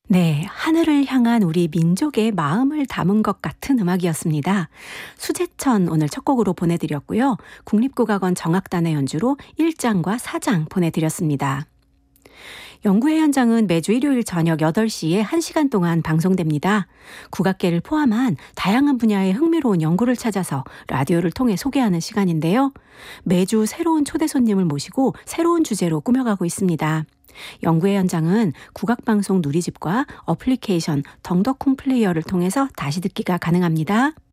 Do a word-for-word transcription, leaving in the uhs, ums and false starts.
네, 하늘을 향한 우리 민족의 마음을 담은 것 같은 음악이었습니다. 수제천 오늘 첫 곡으로 보내드렸고요. 국립국악원 정악단의 연주로 일 장과 사 장 보내드렸습니다. 연구회 현장은 매주 일요일 저녁 여덟 시에 한 시간 동안 방송됩니다. 국악계를 포함한 다양한 분야의 흥미로운 연구를 찾아서 라디오를 통해 소개하는 시간인데요. 매주 새로운 초대 손님을 모시고 새로운 주제로 꾸며가고 있습니다. 연구회 현장은 국악방송 누리집과 어플리케이션 덩더콩 플레이어를 통해서 다시 듣기가 가능합니다.